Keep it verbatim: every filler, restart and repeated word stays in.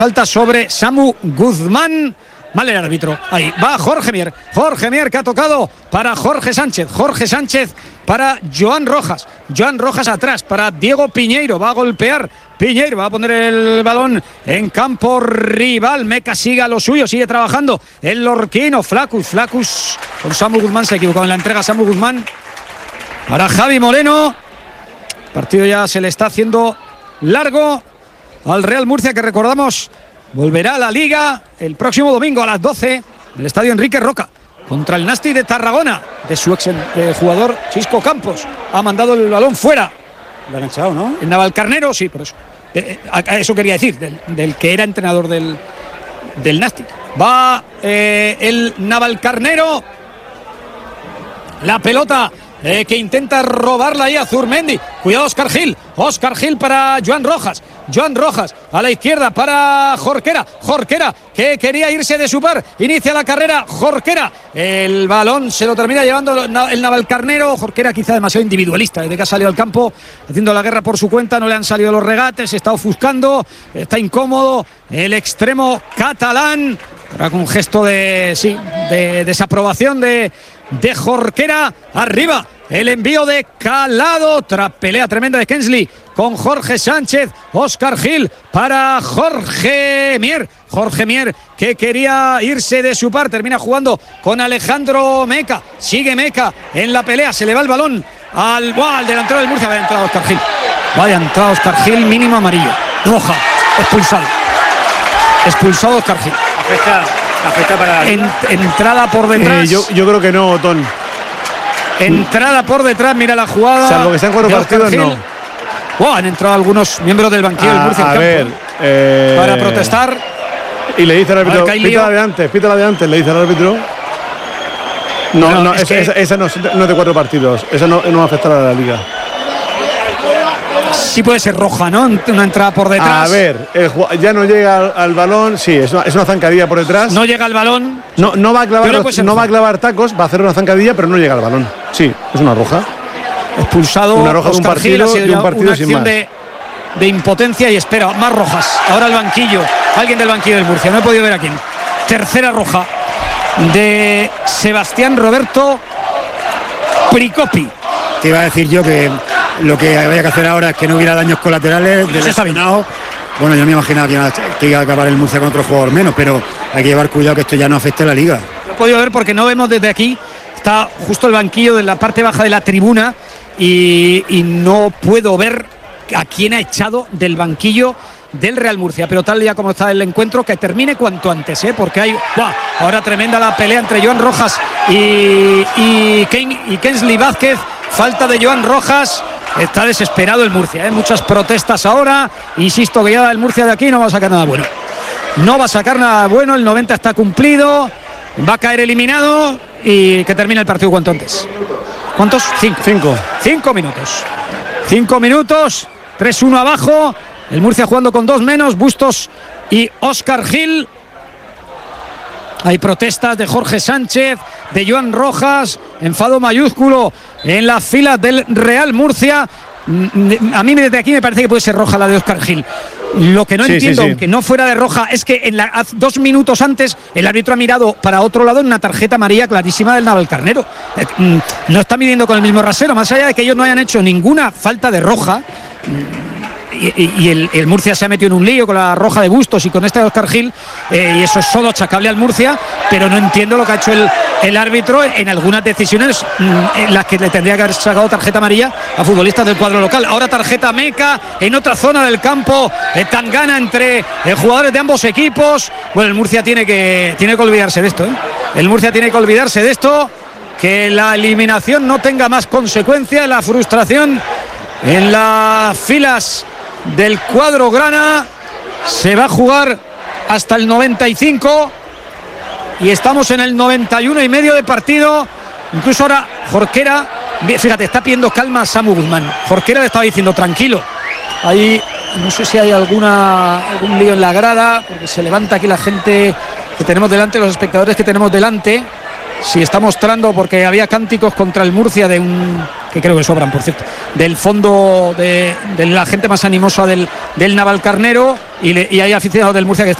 Falta sobre Samu Guzmán. Mal el árbitro. Ahí va Jorge Mier. Jorge Mier que ha tocado para Jorge Sánchez. Jorge Sánchez para Joan Rojas. Joan Rojas atrás para Diego Piñeiro. Va a golpear Piñeiro. Va a poner el balón en campo rival. Meca sigue a lo suyo. Sigue trabajando el lorquino. Flacus. Flacus con Samu Guzmán. Se ha equivocado en la entrega Samu Guzmán. Para Javi Moreno. El partido ya se le está haciendo largo al Real Murcia, que recordamos volverá a la Liga el próximo domingo a las doce en el estadio Enrique Roca contra el Nasti de Tarragona, de su ex eh, jugador Chisco Campos. Ha mandado el balón fuera. Lo han echado, ¿no? El Navalcarnero, sí, por eso. Eh, eh, eso quería decir, del, del que era entrenador del, del Nasti. Va eh, el Navalcarnero. La pelota eh, que intenta robarla ahí a Zurmendi. Cuidado Óscar Gil. Óscar Gil para Joan Rojas. Joan Rojas a la izquierda para Jorquera. Jorquera que quería irse de su par. Inicia la carrera Jorquera. El balón se lo termina llevando el Navalcarnero. Jorquera quizá demasiado individualista desde que ha salido al campo, haciendo la guerra por su cuenta. No le han salido los regates. Se está ofuscando. Está incómodo el extremo catalán. Ahora con un gesto de, sí, de desaprobación de, de Jorquera. Arriba el envío de Calado. Otra pelea tremenda de Kensley con Jorge Sánchez. Óscar Gil para Jorge Mier. Jorge Mier que quería irse de su par. Termina jugando con Alejandro Meca. Sigue Meca en la pelea. Se le va el balón al, wow, al delantero del Murcia. Vaya entrada Óscar Gil. Vaya entrada Óscar Gil. Mínimo amarillo. Roja. Expulsado. Expulsado Óscar Gil. Afecta, afecta para... En, entrada por detrás. Eh, yo, yo creo que no, Otón. Entrada por detrás, mira la jugada. Salvo que sean cuatro partidos, no. Wow, han entrado algunos miembros del banquillo del Murcia. A ver, eh, para protestar. Y le dice al árbitro, ver, pítala de antes, pítala de antes, le dice al árbitro. No, no, no es esa, que... esa, esa no, no es de cuatro partidos. Esa no, no va a afectar a la Liga. Sí puede ser roja, ¿no? Una entrada por detrás. A ver, el, ya no llega al, al balón, sí, es una, es una zancadilla por detrás. No llega al balón. No, no, va, a clavar los, no va a clavar tacos, va a hacer una zancadilla, pero no llega al balón. Sí, es una roja. Expulsado. Una roja de un partido, Gil, de un partido una sin acción más. De, de impotencia y espera, más rojas. Ahora el banquillo, alguien del banquillo del Murcia, no he podido ver a quién. Tercera roja de Sebastián Roberto Pricopi. Te iba a decir yo que lo que había que hacer ahora es que no hubiera daños colaterales del lesionado. Bueno, yo me imaginaba que iba, que iba a acabar el Murcia con otro jugador menos, pero hay que llevar cuidado que esto ya no afecte a la Liga. No he podido ver porque no vemos desde aquí. Está justo el banquillo de la parte baja de la tribuna y, y no puedo ver a quién ha echado del banquillo del Real Murcia, pero tal día como está el encuentro, que termine cuanto antes, ¿eh? Porque hay ¡buah! Ahora tremenda la pelea entre Joan Rojas y, y, Ken, y Kensley Vázquez. Falta de Joan Rojas. Está desesperado el Murcia, ¿eh? Muchas protestas ahora. Insisto que ya el Murcia de aquí no va a sacar nada bueno. No va a sacar nada bueno. El noventa está cumplido. Va a caer eliminado y que termine el partido cuanto antes. ¿Cuántos? Cinco. Cinco. Cinco minutos. Cinco minutos. tres uno abajo. El Murcia jugando con dos menos. Bustos y Óscar Gil. Hay protestas de Jorge Sánchez, de Joan Rojas, enfado mayúsculo en las filas del Real Murcia. A mí desde aquí me parece que puede ser roja la de Óscar Gil. Lo que no sí, entiendo, sí, sí. aunque no fuera de roja, es que en la, dos minutos antes el árbitro ha mirado para otro lado en una tarjeta amarilla clarísima del Navalcarnero. No está midiendo con el mismo rasero, más allá de que ellos no hayan hecho ninguna falta de roja. Y, y el, el Murcia se ha metido en un lío con la roja de Bustos y con esta de Óscar Gil, eh, y eso es solo achacable al Murcia, pero no entiendo lo que ha hecho el, el árbitro en algunas decisiones mmm, en las que le tendría que haber sacado tarjeta amarilla a futbolistas del cuadro local. Ahora tarjeta Meca en otra zona del campo, eh, tangana entre eh, jugadores de ambos equipos. Bueno, el Murcia tiene que, tiene que olvidarse de esto, ¿eh? El Murcia tiene que olvidarse de esto, que la eliminación no tenga más consecuencias, la frustración en las filas del cuadro grana. Se va a jugar hasta el noventa y cinco y estamos en el noventa y uno y medio de partido. Incluso ahora Jorquera, fíjate, está pidiendo calma a Samu Guzmán. Jorquera le estaba diciendo tranquilo. Ahí no sé si hay alguna algún lío en la grada, porque se levanta aquí la gente que tenemos delante, los espectadores que tenemos delante. si está mostrando, porque había cánticos contra el Murcia de un, que creo que sobran, por cierto, del fondo de, de la gente más animosa del, del Navalcarnero, y, le, y hay aficionados del Murcia que están